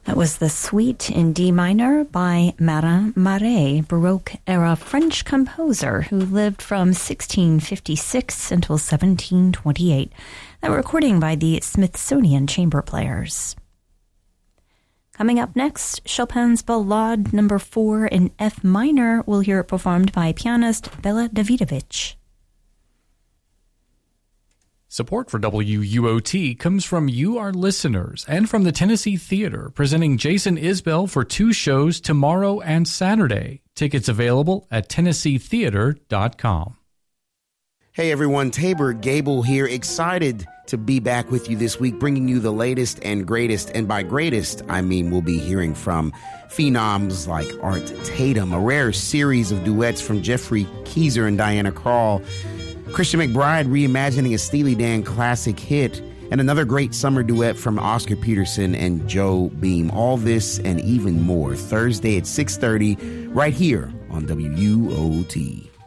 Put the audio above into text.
That was the Suite in D minor by Marin Marais, Baroque-era French composer who lived from 1656 until 1728. That recording by the Smithsonian Chamber Players. Coming up next, Chopin's Ballade No. 4 in F minor. We'll hear it performed by pianist Bela Davidovich. Support for WUOT comes from you, our listeners, and from the Tennessee Theater, presenting Jason Isbell for 2 shows tomorrow and Saturday. Tickets available at TennesseeTheater.com. Hey everyone, Tabor Gable here, excited to be back with you this week, bringing you the latest and greatest, and by greatest, I mean we'll be hearing from phenoms like Art Tatum, a rare series of duets from Jeffrey Keezer and Diana Krall, Christian McBride reimagining a Steely Dan classic hit, and another great summer duet from Oscar Peterson and Joe Beam. All this and even more Thursday at 6:30 right here on WUOT.